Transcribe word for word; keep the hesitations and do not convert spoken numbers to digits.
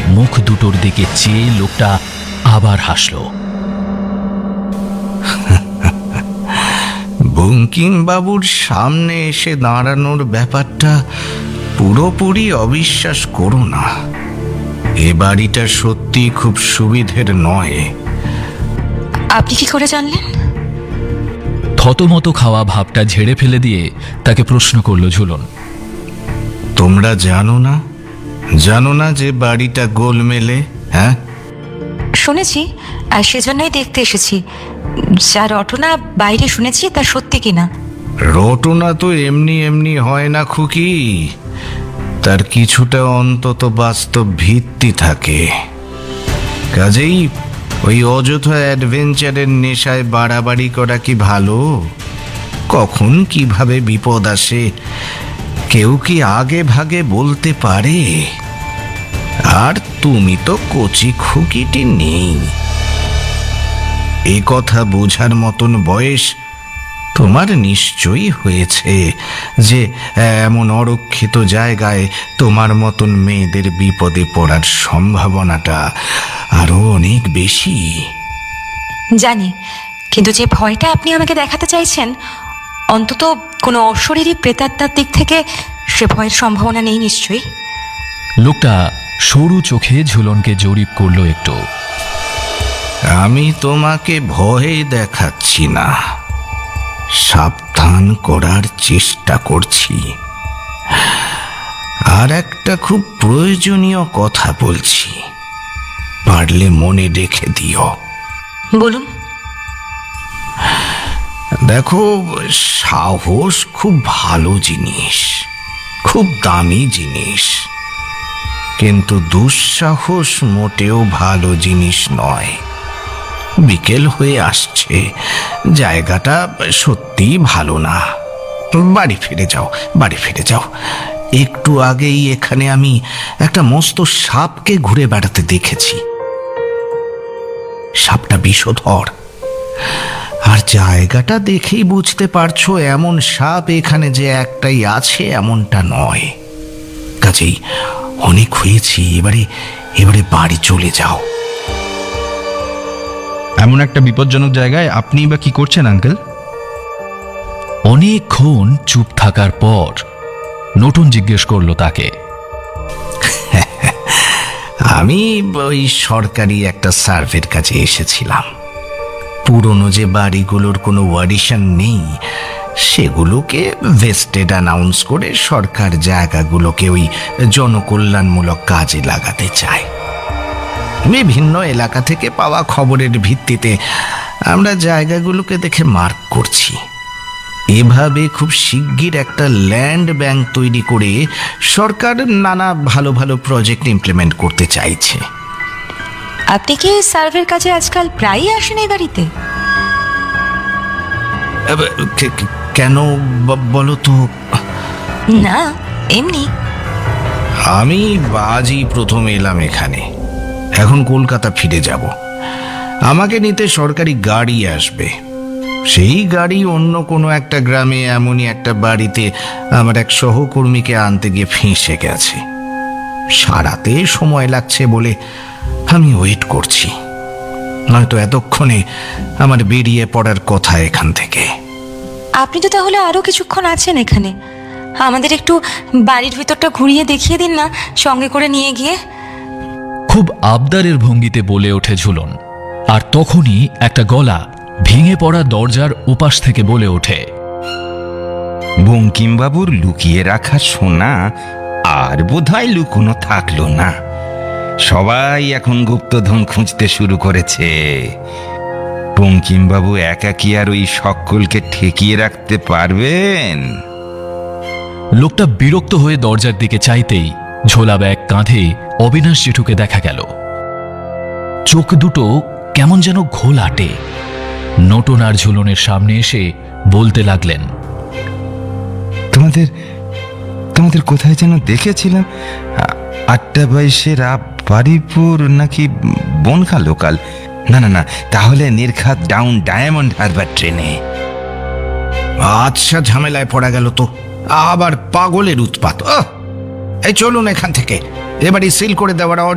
মুখ দুটোর দিকে চেয়ে লোকটা আবার হাসল। বঙ্কিমবাবুর সামনে এসে দাঁড়ানোর ব্যাপারটা পুরোপুরি অবিশ্বাস করো না। এ বাড়িটা সত্যি খুব সুবিধের নয়। আপনি কি করে জানলেন? থতমত খাওয়া ভাবটা ঝেড়ে ফেলে দিয়ে তাকে প্রশ্ন করল ঝুলন। তোমরা জানো না জানো না যে বাড়িটা গোলমেলে? হ্যাঁ, শুনেছি, আর সেজন্যই দেখতে এসেছি। যা রটনা বাইরে শুনেছি তা সত্যি কিনা। রটনা তো এমনি এমনি হয় না খুকি, তার কিছুটা অন্তত বাস্তব ভিত্তি থাকে। কাজেই ওই অযথা অ্যাডভেঞ্চারের নেশায় বাড়াবাড়ি করা কি ভালো? কখন কিভাবে বিপদ আসে কেউ কি আগে ভাগে বলতে পারে? আর তুমি তো কচি খুকিটি নেই, এ কথা বোঝার মতন বয়স তোমার নিশ্চয়ই হয়েছে যে এমন অরক্ষিত জায়গায় তোমার মতন মেয়েদের বিপদে পড়ার সম্ভাবনাটা আরো অনেক বেশি। জানি, কিন্তু যে ভয়টা আপনি আমাকে দেখাতে চাইছেন, অন্তত কোনো অশরীরী প্রেতাত্মার দিক থেকে সে ভয়ের সম্ভাবনা নেই নিশ্চয়ই। লোকটা সরু চোখে ঝুলনকে জরিপ করলো একটু। আমি তোমাকে ভয় দেখাচ্ছি না, সাবধান করার চেষ্টা করছি। আর একটা খুব প্রয়োজনীয় কথা বলছি, পারলে মনে রেখে দিও। বলুন। দেখো, সাহস খুব ভালো জিনিস, খুব দামি জিনিস, কিন্তু দুঃসাহস মোটেও ভালো জিনিস নয়। বিকেল হয়ে আসছে, জায়গাটা সত্যি ভালো না। বাড়ি ফিরে যাও, বাড়ি ফিরে যাও। একটু আগেই এখানে আমি একটা মস্ত সাপকে ঘুরে বেড়াতে দেখেছি। সাপটা বিষধর, আর জায়গাটা দেখেই বুঝতে পারছো এমন সাপ এখানে যে একটাই আছে এমনটা নয়। কাজেই অনেক হয়েছি, এবারে এবারে বাড়ি চলে যাও। এমন একটা বিপজ্জনক জায়গায় আপনি বা কি করছেন আঙ্কেল? অনেকক্ষণ চুপ থাকার পর নতুন জিজ্ঞেস করলো তাকে। আমি ওই সরকারি একটা সার্ভের কাছে এসেছিলাম। পুরনো যে বাড়িগুলোর কোনো ওয়ারিশন নেই সেগুলোকে ভেস্টেড অ্যানাউন্স করে সরকার জায়গাগুলোকে ওই জনকল্যাণমূলক কাজে লাগাতে চায়। বিভিন্ন এলাকা থেকে পাওয়া খবরের ভিত্তিতে আমরা জায়গাগুলোকে দেখে মার্ক করছি। এভাবে খুব শিগগির একটা ল্যান্ড ব্যাংক তৈরি করে সরকার নানা ভালো ভালো প্রজেক্ট ইমপ্লিমেন্ট করতে চাইছে। আপনি কি সার্ভের কাজে আজকাল প্রায়ই আসেন এই বাড়িতে? কেন বলো তো? না, এমনি। আমি আজই প্রথম এলাম এখানে, এখন কলকাতা ফিরে যাব। আমাকে নিতে সরকারি গাড়ি আসবে। সেই গাড়ি অন্য কোনো একটা গ্রামে এমনই একটা বাড়িতে আমার এক সহকর্মীকে আনতে গিয়ে ফেঁসে গেছে। সারাতে সময় লাগছে বলে আমি ওয়েট করছি, নয়তো এতক্ষণে আমার বেরিয়ে পড়ার কথা এখান থেকে। আপনি তো তাহলে আরো কিছুক্ষণ আছেন এখানে। আমাদের একটু বাড়ির ভিতরটা ঘুরিয়ে দেখিয়ে দিন না, সঙ্গে করে নিয়ে গিয়ে। খুব আবদারের ভঙ্গিতে বলে ওঠে ঝুলন। আর তখনই একটা গলা ভেঙে পড়া দরজার ওপাশ থেকে বলে ওঠে, বঙ্কিমবাবুর লুকিয়ে রাখা সোনা আর বোধহয় লুকোনো থাকলো না। সবাই এখন গুপ্তধন খুঁজতে শুরু করেছে। বঙ্কিমবাবু একা কি আর ওই সকলকে ঠেকিয়ে রাখতে পারবেন? লোকটা বিরক্ত হয়ে দরজার দিকে চাইতেই ঝোলা ব্যাগ কাঁধে অবিনাশ জেঠুকে দেখা গেল। চোখ দুটো কেমন যেন ঘোলাটে। নটন আর ঝুলনের সামনে এসে বলতে লাগলেন, তোমাদের তোমাদের কোথায় যেন দেখেছিলাম, আটটা বাইশের আপ বাড়িপুর নাকি বনখা লোকাল। না না না, তাহলে নির্ঘাত ডাউন ডায়মন্ড হারবার ট্রেনে। আচ্ছা, ঝামেলায় পড়া গেল তো, আবার পাগলের উৎপাত। এই চলুন এখান থেকে, এবারই সিল করে দেওয়ার